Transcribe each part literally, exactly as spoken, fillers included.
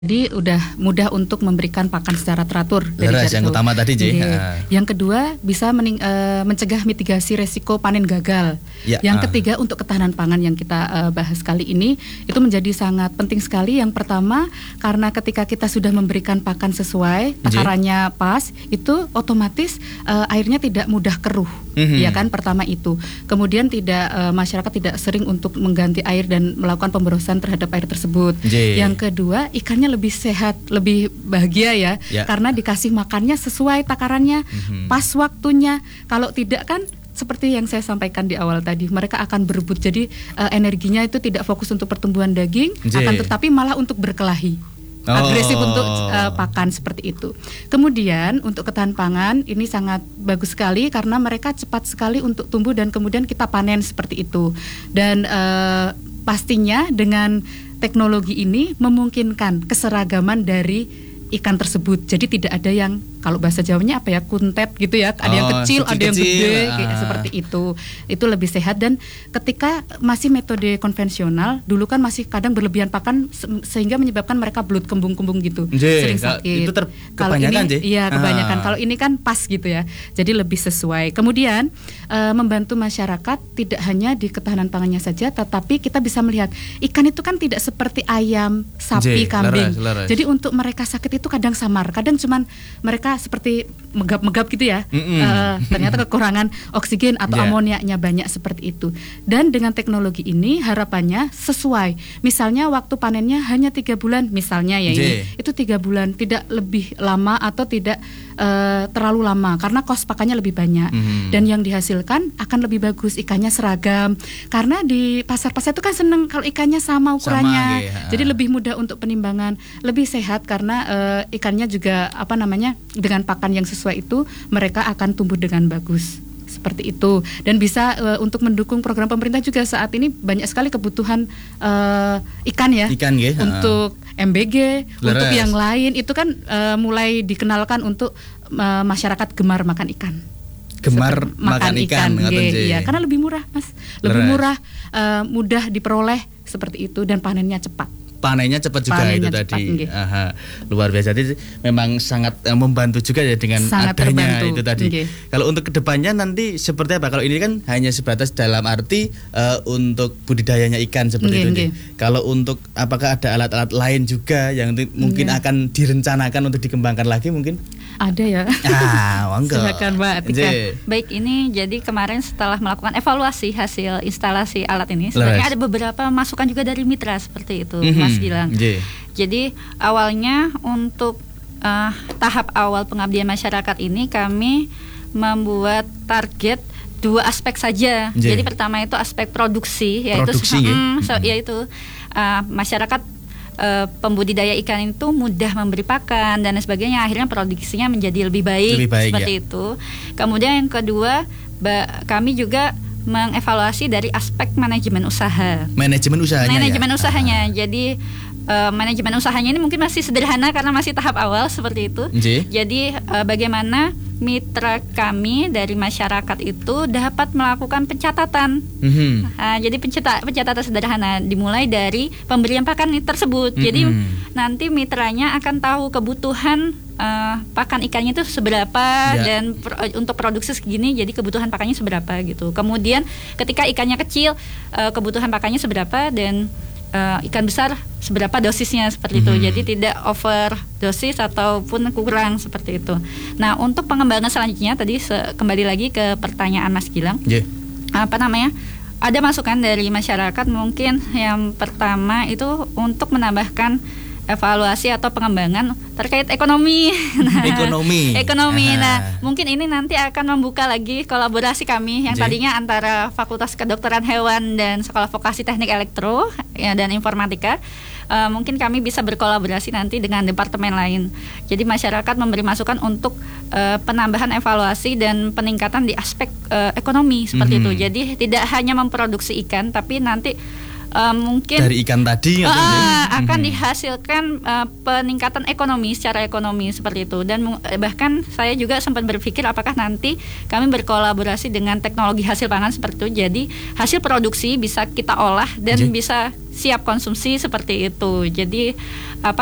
Jadi udah mudah untuk memberikan pakan secara teratur dari Leras, yang utama tadi, J. Okay. Yang kedua bisa mening, uh, mencegah mitigasi resiko panen gagal. Ya, yang uh. ketiga untuk ketahanan pangan yang kita uh, bahas kali ini itu menjadi sangat penting sekali. Yang pertama karena ketika kita sudah memberikan pakan sesuai, takarannya pas, itu otomatis uh, airnya tidak mudah keruh. Mm-hmm. Ya kan, pertama itu. Kemudian tidak uh, masyarakat tidak sering untuk mengganti air dan melakukan pemborosan terhadap air tersebut. J. Yang kedua ikannya lebih sehat, lebih bahagia ya, ya. Karena dikasih makannya sesuai takarannya, mm-hmm. pas waktunya. Kalau tidak kan seperti yang saya sampaikan di awal tadi, mereka akan berebut. Jadi uh, energinya itu tidak fokus untuk pertumbuhan daging, J. akan tetapi malah untuk berkelahi. Oh. Agresif untuk uh, pakan seperti itu. Kemudian untuk ketahanan pangan ini sangat bagus sekali karena mereka cepat sekali untuk tumbuh dan kemudian kita panen seperti itu. Dan uh, pastinya dengan teknologi ini memungkinkan keseragaman dari ikan tersebut. Jadi tidak ada yang, kalau bahasa Jawanya apa ya, kuntet gitu ya. Ada oh, yang kecil, ada yang gede, ah. kayak seperti itu. Itu lebih sehat. Dan ketika masih metode konvensional, dulu kan masih kadang berlebihan pakan sehingga menyebabkan mereka belut kembung-kembung gitu. J, sering sakit. Itu ter- kebanyakan, J? Iya, kebanyakan. Ah. Kalau ini kan pas gitu ya. Jadi lebih sesuai. Kemudian uh, membantu masyarakat tidak hanya di ketahanan pangannya saja, tetapi kita bisa melihat ikan itu kan tidak seperti ayam, sapi, J, kambing. Leras, leras. Jadi untuk mereka sakit itu kadang samar, kadang cuman mereka seperti megap-megap gitu ya, uh, ternyata kekurangan oksigen atau yeah. amoniaknya banyak seperti itu. Dan dengan teknologi ini harapannya sesuai. Misalnya waktu panennya hanya tiga bulan, misalnya ya ini, itu tiga bulan, tidak lebih lama atau tidak uh, terlalu lama karena kos pakannya lebih banyak. Mm-hmm. Dan yang dihasilkan akan lebih bagus, ikannya seragam. Karena di pasar-pasar itu kan seneng kalau ikannya sama ukurannya, sama, okay. jadi lebih mudah untuk penimbangan, lebih sehat karena uh, ikannya juga apa namanya dengan pakan yang sesuai itu mereka akan tumbuh dengan bagus seperti itu. Dan bisa uh, untuk mendukung program pemerintah juga saat ini banyak sekali kebutuhan uh, ikan ya ikan, ya. Untuk M B G, Leres. Untuk yang lain itu kan uh, mulai dikenalkan untuk uh, masyarakat gemar makan ikan. Gemar Seperti, makan ikan, ikan iya, karena lebih murah mas, lebih Leres. murah, uh, mudah diperoleh seperti itu dan panennya cepat. Panennya cepat juga Panennya itu cepat, tadi. Aha, luar biasa. Jadi memang sangat uh, membantu juga ya dengan sangat adanya terbantu. Itu tadi. Okay. Kalau untuk kedepannya nanti seperti apa? Kalau ini kan hanya sebatas dalam arti uh, untuk budidayanya ikan seperti okay, itu. Okay. Kalau untuk apakah ada alat-alat lain juga yang mungkin okay. akan direncanakan untuk dikembangkan lagi mungkin? Ada ya. Ah, silakan Mbak Tika. Baik, ini jadi kemarin setelah melakukan evaluasi hasil instalasi alat ini, sebenarnya ada beberapa masukan juga dari mitra seperti itu, mm-hmm. Mas Gilang. J. Jadi awalnya untuk uh, tahap awal pengabdian masyarakat ini kami membuat target dua aspek saja. J. Jadi pertama itu aspek produksi, yaitu produksi, mm, so, yaitu uh, masyarakat Uh, pembudidaya ikan itu mudah memberi pakan dan sebagainya, akhirnya produksinya menjadi lebih baik, lebih baik seperti ya. Itu. Kemudian yang kedua, ba- kami juga mengevaluasi dari aspek manajemen usaha. Manajemen usahanya. Manajemen ya? usahanya. Ah. Jadi uh, manajemen usahanya ini mungkin masih sederhana karena masih tahap awal seperti itu. J. Jadi uh, bagaimana mitra kami dari masyarakat itu dapat melakukan pencatatan. Mm-hmm. Uh, jadi pencata- pencatatan sederhana dimulai dari pemberian pakan tersebut. Mm-hmm. Jadi nanti mitranya akan tahu kebutuhan uh, pakan ikannya itu seberapa yeah. dan pro- untuk produksi segini, jadi kebutuhan pakannya seberapa gitu. Kemudian ketika ikannya kecil, uh, kebutuhan pakannya seberapa dan Uh, ikan besar seberapa dosisnya seperti mm-hmm. itu. Jadi tidak over dosis ataupun kurang seperti itu. Nah, untuk pengembangan selanjutnya tadi se- kembali lagi ke pertanyaan Mas Gilang. Yeah. Apa namanya? Ada masukan dari masyarakat mungkin yang pertama itu untuk menambahkan evaluasi atau pengembangan terkait ekonomi. Nah, ekonomi. Ekonomi. Aha. Nah, mungkin ini nanti akan membuka lagi kolaborasi kami yang J. tadinya antara Fakultas Kedokteran Hewan dan Sekolah Vokasi Teknik Elektro ya, dan Informatika. Uh, mungkin kami bisa berkolaborasi nanti dengan departemen lain. Jadi masyarakat memberi masukan untuk uh, penambahan evaluasi dan peningkatan di aspek uh, ekonomi seperti mm-hmm. itu. Jadi tidak hanya memproduksi ikan, tapi nanti Uh, mungkin dari ikan tadi uh, uh, akan hmm. dihasilkan uh, peningkatan ekonomi secara ekonomi seperti itu. Dan uh, bahkan saya juga sempat berpikir apakah nanti kami berkolaborasi dengan teknologi hasil pangan seperti itu, jadi hasil produksi bisa kita olah dan J. bisa siap konsumsi seperti itu. Jadi apa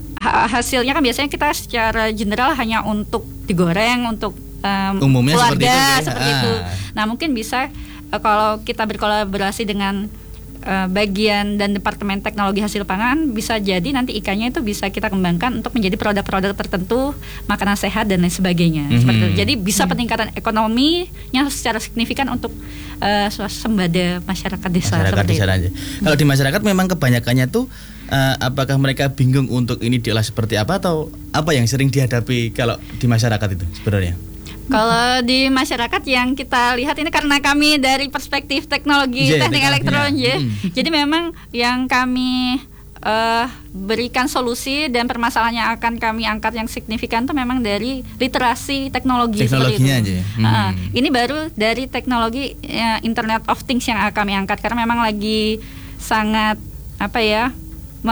hasilnya kan biasanya kita secara general hanya untuk digoreng, untuk um, umumnya keluarga seperti itu, seperti ah. itu. Nah mungkin bisa uh, kalau kita berkolaborasi dengan uh, bagian dan departemen teknologi hasil pangan, bisa jadi nanti ikannya itu bisa kita kembangkan untuk menjadi produk-produk tertentu, makanan sehat dan lain sebagainya. Mm-hmm. Seperti itu. Jadi bisa hmm. peningkatan ekonominya secara signifikan untuk uh, swasembada masyarakat desa. Masyarakat desa aja. Kalau di masyarakat memang kebanyakannya tuh Uh, apakah mereka bingung untuk ini diolah seperti apa, atau apa yang sering dihadapi kalau di masyarakat itu sebenarnya? Kalau di masyarakat yang kita lihat ini, karena kami dari perspektif teknologi yeah, teknik elektron ya, hmm. jadi memang yang kami uh, berikan solusi dan permasalahan yang akan kami angkat yang signifikan itu memang dari literasi teknologi seperti itu. Aja. Hmm. Uh, ini baru dari teknologi uh, Internet of Things yang kami angkat, karena memang lagi sangat apa ya? Me,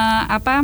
apa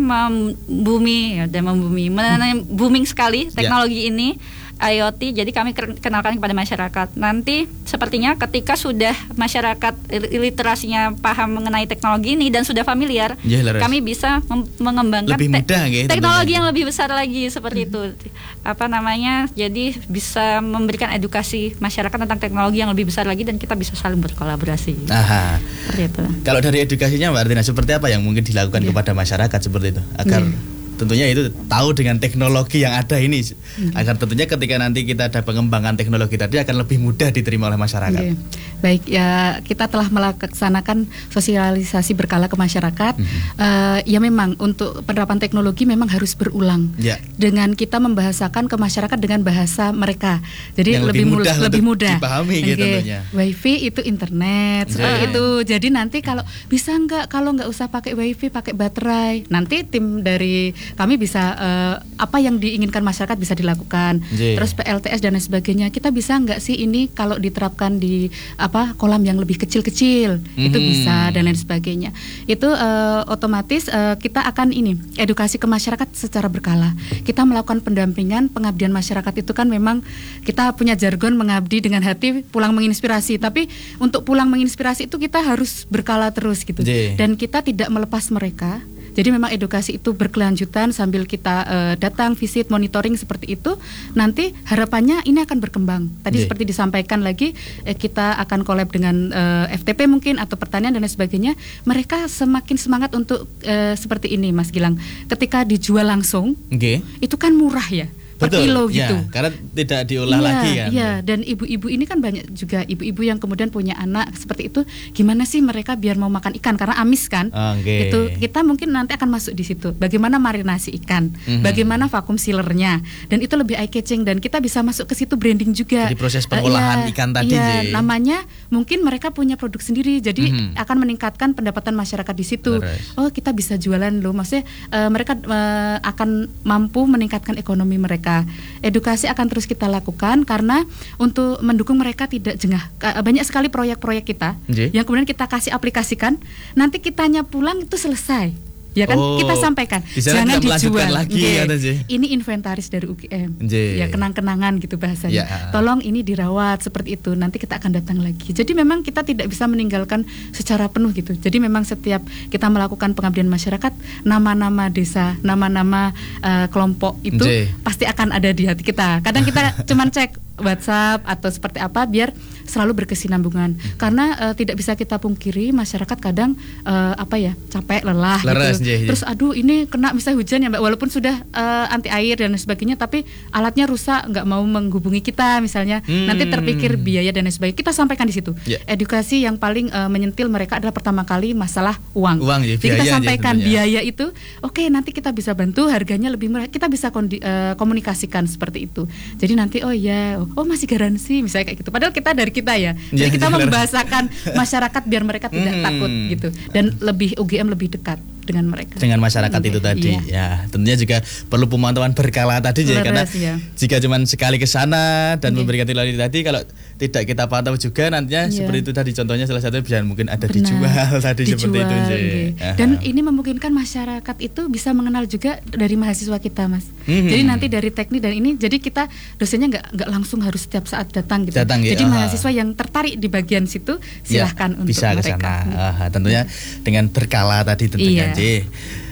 membumi ya dan membumi men, booming sekali teknologi yeah. ini I O T, jadi kami kenalkan kepada masyarakat. Nanti sepertinya ketika sudah masyarakat literasinya paham mengenai teknologi ini dan sudah familiar, yeah, kami bisa mem- mengembangkan lebih mudah, te- gitu, teknologi yang lebih besar lagi seperti itu. Apa namanya? Jadi bisa memberikan edukasi masyarakat tentang teknologi yang lebih besar lagi dan kita bisa saling berkolaborasi. Aha. Seperti itu. Kalau dari edukasinya Mbak Artina, seperti apa yang mungkin dilakukan yeah. kepada masyarakat seperti itu agar yeah. tentunya itu tahu dengan teknologi yang ada ini, hmm. agar tentunya ketika nanti kita ada pengembangan teknologi tadi akan lebih mudah diterima oleh masyarakat. Okay. Baik ya, kita telah melaksanakan sosialisasi berkala ke masyarakat. Hmm. Uh, ya memang untuk penerapan teknologi memang harus berulang. Ya. Dengan kita membahasakan ke masyarakat dengan bahasa mereka. Jadi yang lebih, lebih mudah, lebih mudah dipahami. Okay. Gitu, tentunya. Wifi itu internet, seperti yeah. itu. Jadi nanti kalau bisa nggak, kalau nggak usah pakai wifi, pakai baterai. Nanti tim dari kami bisa uh, apa yang diinginkan masyarakat bisa dilakukan. Yeah. Terus P L T S dan lain sebagainya. Kita bisa nggak sih ini kalau diterapkan di apa kolam yang lebih kecil-kecil, mm-hmm. itu bisa dan lain sebagainya. Itu uh, otomatis uh, kita akan ini edukasi ke masyarakat secara berkala. Kita melakukan pendampingan, pengabdian masyarakat itu kan memang kita punya jargon mengabdi dengan hati, pulang menginspirasi. Tapi untuk pulang menginspirasi itu kita harus berkala terus gitu. Yeah. Dan kita tidak melepas mereka. Jadi memang edukasi itu berkelanjutan sambil kita uh, datang, visit, monitoring seperti itu. Nanti harapannya ini akan berkembang. Tadi yeah. seperti disampaikan lagi, eh, kita akan collab dengan uh, F T P mungkin atau pertanian dan lain sebagainya. Mereka semakin semangat untuk uh, seperti ini, Mas Gilang. Ketika dijual langsung, okay. itu kan murah ya. Per Betul, kilo ya, gitu. Karena tidak diolah ya, lagi kan. Iya, dan ibu-ibu ini kan banyak juga ibu-ibu yang kemudian punya anak seperti itu. Gimana sih mereka biar mau makan ikan karena amis kan? Okay. Itu kita mungkin nanti akan masuk di situ. Bagaimana marinasi ikan, mm-hmm. bagaimana vakum sealernya, dan itu lebih eye catching dan kita bisa masuk ke situ branding juga. Jadi proses pengolahan uh, iya, ikan tadi. Iya, namanya mungkin mereka punya produk sendiri, jadi mm-hmm. akan meningkatkan pendapatan masyarakat di situ. Beres. Oh, kita bisa jualan loh. Maksudnya uh, mereka uh, akan mampu meningkatkan ekonomi mereka. Edukasi akan terus kita lakukan karena untuk mendukung mereka tidak jengah. Banyak sekali proyek-proyek kita J? yang kemudian kita kasih aplikasikan, nanti kitanya pulang itu selesai. Ya kan oh, kita sampaikan jangan dijual lagi, ya, ini inventaris dari U G M J. Ya kenang-kenangan gitu bahasanya ya. Tolong ini dirawat seperti itu, nanti kita akan datang lagi. Jadi memang kita tidak bisa meninggalkan secara penuh gitu. Jadi memang setiap kita melakukan pengabdian masyarakat, nama-nama desa, nama-nama uh, kelompok itu J. pasti akan ada di hati kita. Kadang kita cuman cek WhatsApp atau seperti apa biar selalu berkesinambungan. Karena uh, tidak bisa kita pungkiri masyarakat kadang uh, apa ya capek, lelah Leres, gitu. Je, je. Terus aduh ini kena misalnya hujan ya Mbak, walaupun sudah uh, anti air dan sebagainya, tapi alatnya rusak, nggak mau menghubungi kita misalnya. Hmm. Nanti terpikir biaya dan sebagainya. Kita sampaikan di situ. Yeah. Edukasi yang paling uh, menyentil mereka adalah pertama kali masalah uang. Uang ya, jadi kita sampaikan aja, biaya itu, oke okay, nanti kita bisa bantu, harganya lebih murah. Kita bisa kondi, uh, komunikasikan seperti itu. Jadi nanti oh ya oh masih garansi misalnya kayak gitu. Padahal kita dari kita ya. Jadi ya, kita membahasakan masyarakat biar mereka tidak hmm. takut gitu. Dan lebih U G M lebih dekat dengan mereka. Dengan masyarakat okay. itu tadi. Iya. Ya, tentunya juga perlu pemantauan berkala tadi ya, karena ya. jika cuma sekali ke sana dan okay. memberikan teknologi tadi, kalau tidak kita pantau juga nantinya yeah. seperti itu tadi contohnya salah satu bisa mungkin ada Benar. dijual tadi dijual, seperti itu. Okay. Dan ini memungkinkan masyarakat itu bisa mengenal juga dari mahasiswa kita, Mas. Mm-hmm. Jadi nanti dari teknik dan ini jadi kita dosennya nggak nggak langsung harus setiap saat datang gitu. Datang, ya. Jadi aha. mahasiswa yang tertarik di bagian situ silahkan ya, untuk bisa mereka. Bisa ke sana. Aha, tentunya dengan berkala tadi tentunya. Iya.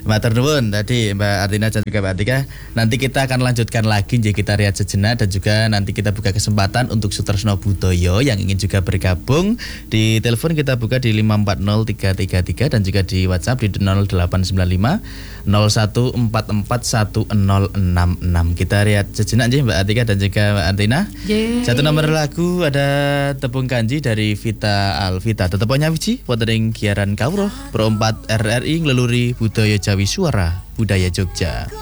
Matur nuwun tadi Mbak Artina dan juga Mbak Atika. Nanti kita akan lanjutkan lagi, jadi kita lihat sejenak dan juga nanti kita buka kesempatan untuk Sutresno Budoyo yang ingin juga bergabung. Di telepon kita buka di lima empat nol tiga tiga tiga dan juga di WhatsApp di nol delapan sembilan lima nol satu empat empat satu nol enam enam. Kita lihat sejenak aja Mbak Atika dan juga Mbak Artina. Yeay. Satu nomor lagu ada Tepung Kanji dari Vita Alvita. Tetepoknya wiji wonten giaran kawruh Pro empat R R I ngleluri budaya Jawi Suara Budaya Jogja.